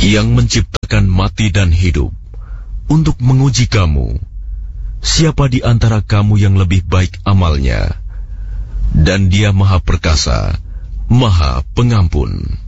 yang menciptakan mati dan hidup untuk menguji kamu, siapa di antara kamu yang lebih baik amalnya, dan Dia Maha Perkasa, Maha Pengampun.